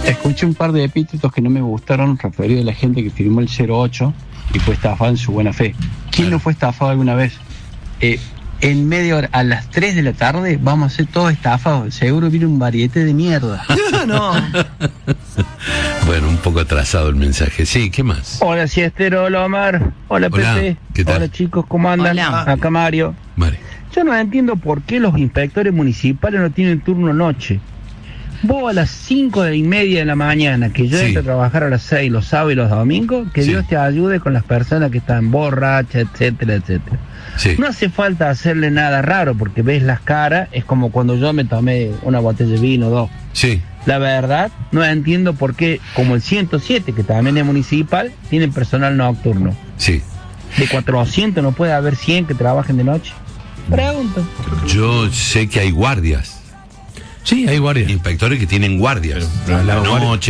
Escuché un par de epítetos que no me gustaron referidos a la gente que firmó el 08 y fue estafado en su buena fe. ¿Quién no fue estafado alguna vez? En media hora, a las 3 de la tarde, vamos a ser todos estafados. Seguro viene un variete de mierda. No. Bueno, un poco atrasado el mensaje. Sí, ¿qué más? Hola, Siestero, hola, Omar. Hola, Hola, Pepe. ¿qué tal? Hola, chicos, ¿cómo andan? Hola. Acá Mario. Vale. Yo no entiendo por qué los inspectores municipales no tienen turno noche. Vos a las 5:30 de la mañana, que yo Sí. entro a trabajar a las 6 los sábados y los domingos, que Sí. Dios te ayude con las personas que están borrachas, etcétera, etcétera. Sí. No hace falta hacerle nada raro, porque ves las caras, es como cuando yo me tomé una botella de vino, 2. Sí. La verdad, no entiendo por qué, como el 107, que también es municipal, tienen personal nocturno. Sí. De 400 no puede haber 100 que trabajen de noche. Pregunto. Yo sé que hay guardias. Sí, hay guardias. Inspectores que tienen guardias. Pero la a la guardia- noche.